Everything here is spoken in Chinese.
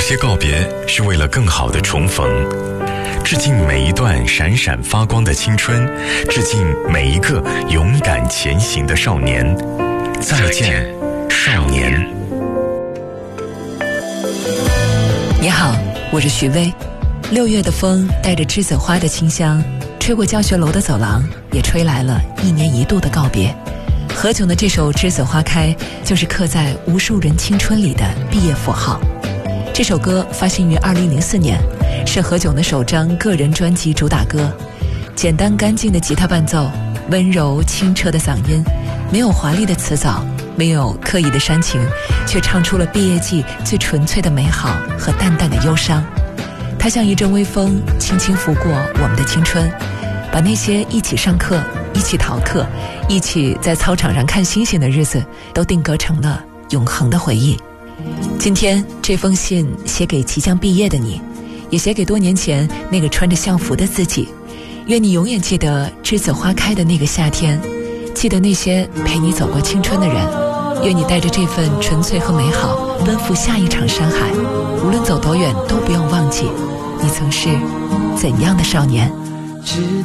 些告别是为了更好的重逢，致敬每一段闪闪发光的青春，致敬每一个勇敢前行的少年。再见，少年。 你好，我是徐薇。6月的风带着栀子花的清香，吹过教学楼的走廊，也吹来了1年1度的告别。何炅的这首《栀子花开》就是刻在无数人青春里的毕业符号。这首歌发行于2004年，是何炅的首张个人专辑主打歌。简单干净的吉他伴奏，温柔清澈的嗓音，没有华丽的词藻，没有刻意的煽情，却唱出了毕业季最纯粹的美好和淡淡的忧伤。它像一阵微风，轻轻拂过我们的青春，把那些一起上课、一起逃课、一起在操场上看星星的日子都定格成了永恒的回忆。今天这封信写给即将毕业的你，也写给多年前那个穿着校服的自己。愿你永远记得栀子花开的那个夏天，记得那些陪你走过青春的人。愿你带着这份纯粹和美好奔赴下一场山海，无论走多远都不用忘记你曾是怎样的少年。